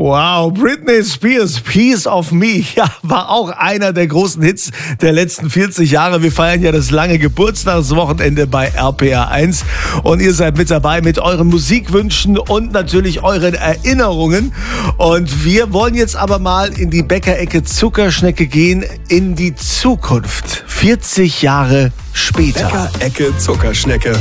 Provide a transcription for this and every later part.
Wow, Britney Spears, Piece of Me, ja, war auch einer der großen Hits der letzten 40 Jahre. Wir feiern ja das lange Geburtstagswochenende bei RPR 1 und ihr seid mit dabei mit euren Musikwünschen und natürlich euren Erinnerungen. Und wir wollen jetzt aber mal in die Bäckerecke Zuckerschnecke gehen, in die Zukunft, 40 Jahre später. Bäckerecke Zuckerschnecke.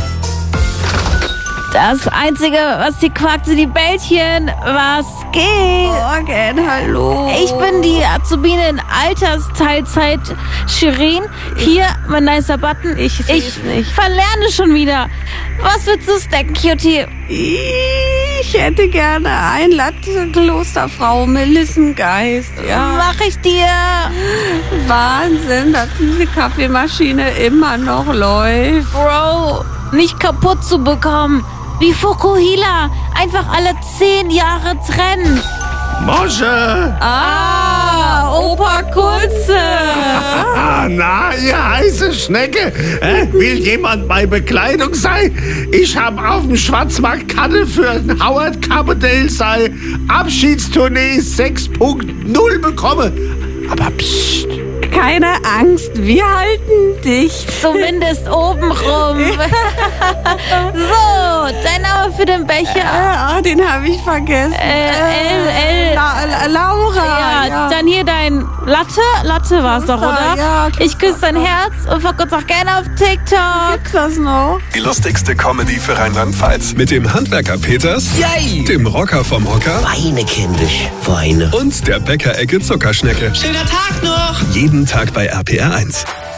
Das Einzige, was die quakt, sind die Bällchen. Was geht? Morgen, hallo. Ich bin die Azubine in Altersteilzeit Shirin. Hier, mein nicer Button. Ich seh's nicht. Verlerne schon wieder. Was willst du snacken, Cutie? Ich hätte gerne ein Latte Klosterfrau Melissengeist. Ja. Mach ich dir. Wahnsinn, dass diese Kaffeemaschine immer noch läuft. Bro, nicht kaputt zu bekommen. Wie Fukuhila. Einfach alle 10 Jahre trennen. Mosche! Opa Kunze. Na, ihr heiße Schnecke, will jemand bei Bekleidung sein? Ich hab auf dem Schwarzmarkt Karte für ein Howard Carpendale sei Abschiedstournee 6.0 bekommen. Aber psst. Keine Angst, wir halten dich. Zumindest obenrum. So, dein Name für den Becher. Den habe ich vergessen. Laura. Ja, dann hier dein Latte. Latte war's doch, oder? Ja, ich küsse dein Herz und verkürze auch gerne auf TikTok. Gibt's das noch? Die lustigste Comedy für Rheinland-Pfalz. Mit dem Handwerker Peters, Yay! dem Rocker vom Hocker Weine, kindisch, weine. und der Bäckerecke Zuckerschnecke. Schöner Tag noch! Jeden Tag bei RPR 1.